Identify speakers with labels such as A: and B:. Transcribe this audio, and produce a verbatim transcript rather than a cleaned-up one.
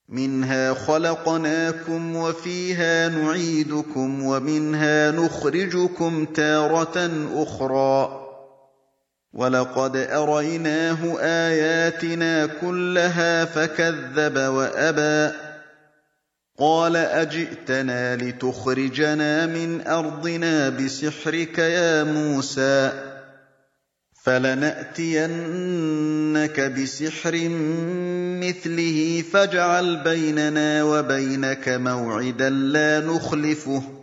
A: مِنْهَا خَلَقْنَاكُمْ وَفِيهَا نُعِيدُكُمْ وَمِنْهَا نُخْرِجُكُمْ تَارَةً أُخْرَىٰ وَلَقَدْ أَرَيْنَاهُ آيَاتِنَا كُلَّهَا فَكَذَّبَ وَأَبَىٰ قَالَ أَجِئْتَنَا لِتُخْرِجَنَا مِنْ أَرْضِنَا بِسِحْرِكَ يَا مُوسَىٰ فَلَنَأْتِيَنَّكَ بِسِحْرٍ مِّثْلِهِ فَاجْعَلْ بَيْنَنَا وَبَيْنَكَ مَوْعِدًا لَّا نُخْلِفُهُ